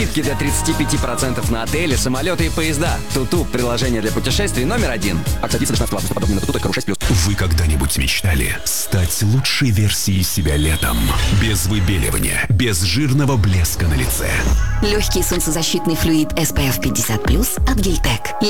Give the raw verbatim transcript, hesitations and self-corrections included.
Скидки до тридцати пяти процентов на отели, самолеты и поезда. Туту – приложение для путешествий номер один. Акция длится до шестнадцатого августа. Подробнее на туту точка ру шесть плюс. Вы когда-нибудь мечтали стать лучшей версией себя летом? Без выбеливания, без жирного блеска на лице. Легкий солнцезащитный флюид эс пэ эф пятьдесят плюс от Гильтек.